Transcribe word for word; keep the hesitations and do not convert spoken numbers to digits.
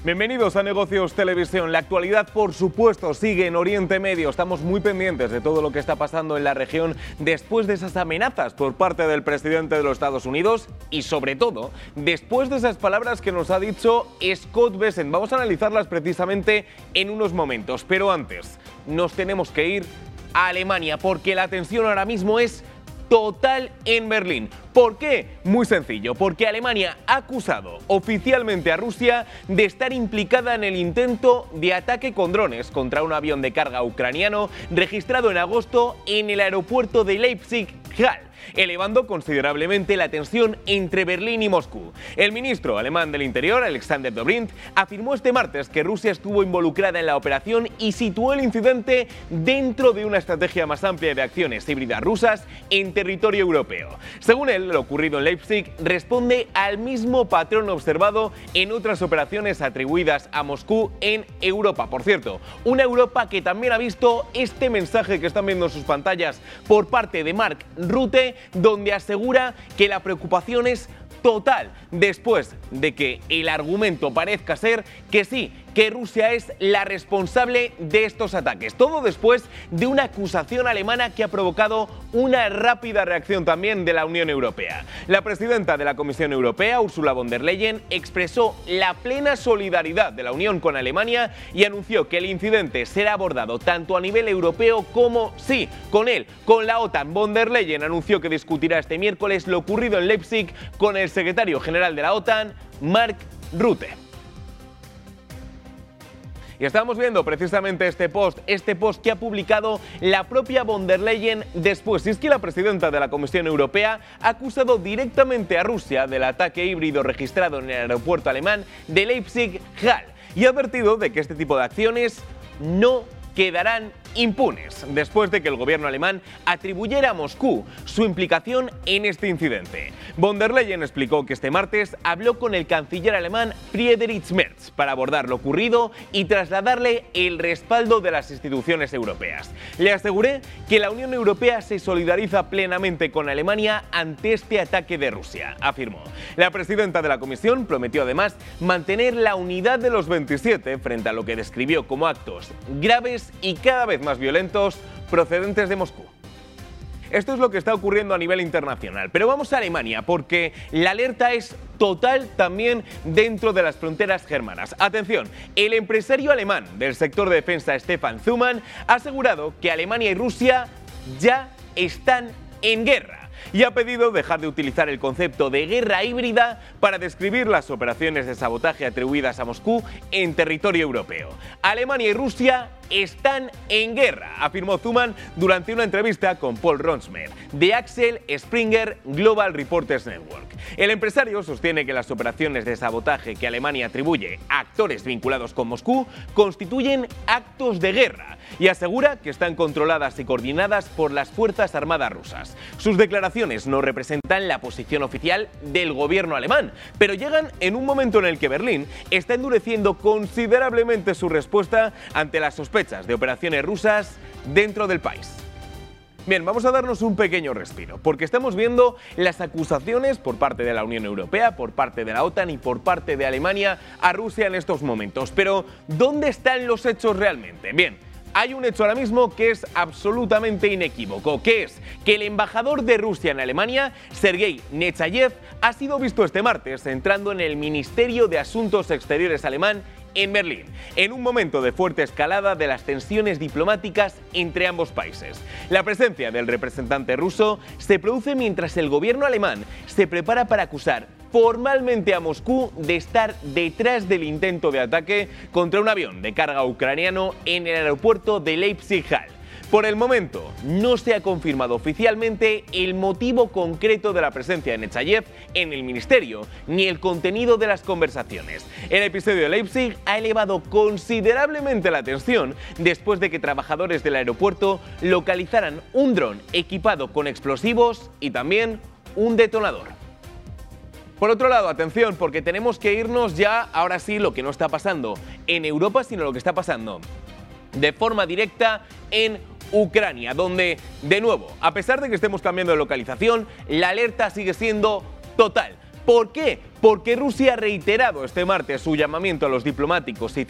Bienvenidos a Negocios Televisión. La actualidad, por supuesto, sigue en Oriente Medio. Estamos muy pendientes de todo lo que está pasando en la región después de esas amenazas por parte del presidente de los Estados Unidos y, sobre todo, después de esas palabras que nos ha dicho Scott Bessent. Vamos a analizarlas precisamente en unos momentos. Pero antes, nos tenemos que ir a Alemania porque la tensión ahora mismo es total en Berlín. ¿Por qué? Muy sencillo, porque Alemania ha acusado oficialmente a Rusia de estar implicada en el intento de ataque con drones contra un avión de carga ucraniano registrado en agosto en el aeropuerto de Leipzig-Halle, elevando considerablemente la tensión entre Berlín y Moscú. El ministro alemán del Interior, Alexander Dobrindt, afirmó este martes que Rusia estuvo involucrada en la operación y situó el incidente dentro de una estrategia más amplia de acciones híbridas rusas en territorio europeo. Según él, lo ocurrido en Leipzig responde al mismo patrón observado en otras operaciones atribuidas a Moscú en Europa. Por cierto, una Europa que también ha visto este mensaje que están viendo en sus pantallas por parte de Mark Rutte, donde asegura que la preocupación es total después de que el argumento parezca ser que sí, que Rusia es la responsable de estos ataques. Todo después de una acusación alemana que ha provocado una rápida reacción también de la Unión Europea. La presidenta de la Comisión Europea, Ursula von der Leyen, expresó la plena solidaridad de la Unión con Alemania y anunció que el incidente será abordado tanto a nivel europeo como, sí, con él, con la OTAN. Von der Leyen anunció que discutirá este miércoles lo ocurrido en Leipzig con el secretario general de la OTAN, Mark Rutte. Y estamos viendo precisamente este post, este post que ha publicado la propia von der Leyen después. Y es que la presidenta de la Comisión Europea ha acusado directamente a Rusia del ataque híbrido registrado en el aeropuerto alemán de Leipzig-Halle y ha advertido de que este tipo de acciones no quedarán impunes, después de que el gobierno alemán atribuyera a Moscú su implicación en este incidente. Von der Leyen explicó que este martes habló con el canciller alemán Friedrich Merz para abordar lo ocurrido y trasladarle el respaldo de las instituciones europeas. Le aseguré que la Unión Europea se solidariza plenamente con Alemania ante este ataque de Rusia, afirmó. La presidenta de la Comisión prometió además mantener la unidad de los veintisiete frente a lo que describió como actos graves y cada vez más violentos procedentes de Moscú. Esto es lo que está ocurriendo a nivel internacional. Pero vamos a Alemania porque la alerta es total también dentro de las fronteras germanas. Atención, el empresario alemán del sector de defensa Stefan Zumann ha asegurado que Alemania y Rusia ya están en guerra y ha pedido dejar de utilizar el concepto de guerra híbrida para describir las operaciones de sabotaje atribuidas a Moscú en territorio europeo. Alemania y Rusia están en guerra, afirmó Zumann durante una entrevista con Paul Ronsmer de Axel Springer Global Reporters Network. El empresario sostiene que las operaciones de sabotaje que Alemania atribuye a actores vinculados con Moscú constituyen actos de guerra y asegura que están controladas y coordinadas por las Fuerzas Armadas rusas. Sus declaraciones no representan la posición oficial del gobierno alemán, pero llegan en un momento en el que Berlín está endureciendo considerablemente su respuesta ante las sospechas de operaciones rusas dentro del país. Bien, vamos a darnos un pequeño respiro, porque estamos viendo las acusaciones por parte de la Unión Europea, por parte de la OTAN y por parte de Alemania a Rusia en estos momentos. Pero, ¿dónde están los hechos realmente? Bien, hay un hecho ahora mismo que es absolutamente inequívoco, que es que el embajador de Rusia en Alemania, Sergei Nechayev, ha sido visto este martes entrando en el Ministerio de Asuntos Exteriores alemán en Berlín, en un momento de fuerte escalada de las tensiones diplomáticas entre ambos países. La presencia del representante ruso se produce mientras el gobierno alemán se prepara para acusar formalmente a Moscú de estar detrás del intento de ataque contra un avión de carga ucraniano en el aeropuerto de Leipzig-Halle. Por el momento, no se ha confirmado oficialmente el motivo concreto de la presencia de Nechayev en el ministerio, ni el contenido de las conversaciones. El episodio de Leipzig ha elevado considerablemente la tensión después de que trabajadores del aeropuerto localizaran un dron equipado con explosivos y también un detonador. Por otro lado, atención, porque tenemos que irnos ya, ahora sí, lo que no está pasando en Europa, sino lo que está pasando de forma directa en Ucrania, donde, de nuevo, a pesar de que estemos cambiando de localización, la alerta sigue siendo total. ¿Por qué? porque Rusia ha reiterado este martes su llamamiento a los diplomáticos y